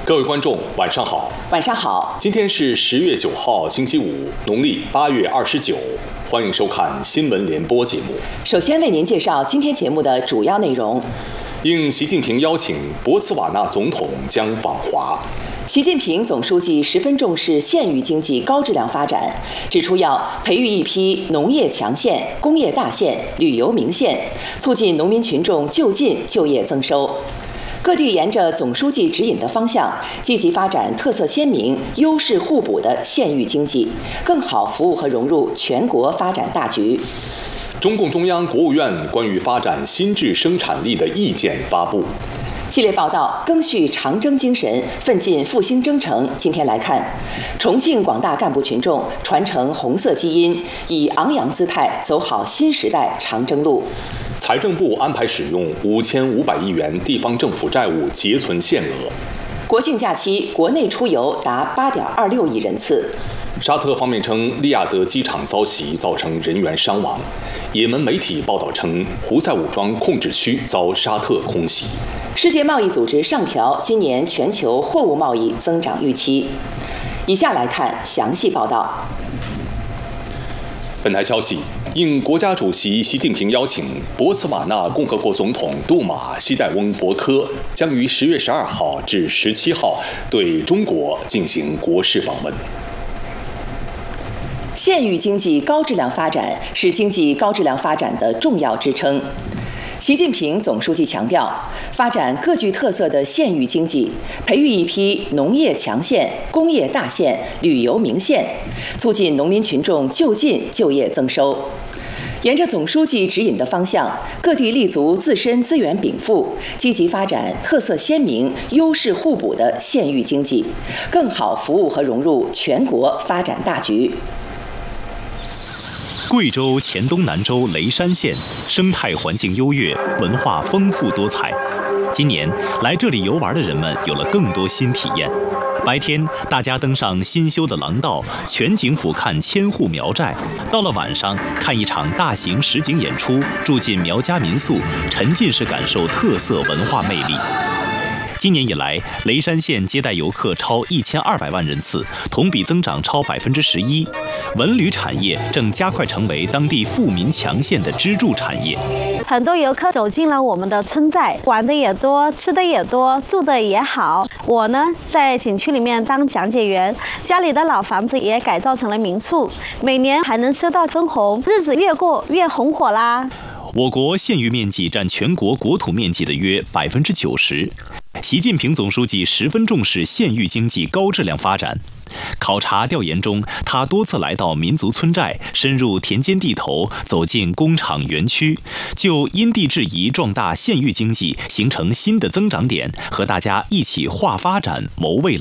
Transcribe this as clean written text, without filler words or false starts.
各位观众，晚上好。 晚上好。 今天是10月9号，星期五，农历8月29。欢迎收看新闻联播节目。 首先为您介绍今天节目的主要内容。 应习近平邀请，博茨瓦纳总统将访华。 习近平总书记十分重视县域经济高质量发展，指出要培育一批农业强县、工业大县、旅游名县，促进农民群众就近就业增收。各地沿着总书记指引的方向，积极发展特色鲜明、优势互补的县域经济，更好服务和融入全国发展大局。 中共中央、国务院关于发展新质生产力的意见发布。 系列报道赓续长征精神，奋进复兴征程。今天来看，重庆广大干部群众传承红色基因，以昂扬姿态走好新时代长征路。 财政部安排使用5500亿元地方政府债务结存限额。 国庆假期国内出游达8.26亿人次。 沙特方面称，利雅得机场遭袭，造成人员伤亡。也门媒体报道称，胡塞武装控制区遭沙特空袭。 世界贸易组织上调今年全球货物贸易增长预期。以下来看详细报道。 本台消息，应国家主席习近平邀请，博茨瓦纳共和国总统杜马希代翁博科将于10月12号至17号对中国进行国事访问。 县域经济高质量发展是经济高质量发展的重要支撑。习近平总书记强调，发展各具特色的县域经济，培育一批农业强县、工业大县、旅游名县，促进农民群众就近就业增收。沿着总书记指引的方向，各地立足自身资源禀赋，积极发展特色鲜明、优势互补的县域经济，更好服务和融入全国发展大局。 贵州黔东南州雷山县生态环境优越，文化丰富多彩。今年来这里游玩的人们有了更多新体验。白天，大家登上新修的廊道，全景俯瞰千户苗寨；到了晚上，看一场大型实景演出，住进苗家民宿，沉浸式感受特色文化魅力。今年以来，雷山县接待游客超1200万人次，同比增长超11%。文旅产业正加快成为当地富民强县的支柱产业。 很多游客走进了我们的村寨，玩的也多，吃的也多，住的也好。我呢，在景区里面当讲解员，家里的老房子也改造成了民宿，每年还能收到分红，日子越过越红火啦。 我国县域面积占全国国土面积的约90%。习近平总书记十分重视县域经济高质量发展。考察调研中，他多次来到民族村寨，深入田间地头，走进工厂园区，就因地制宜壮大县域经济，形成新的增长点，和大家一起划发展、谋未来。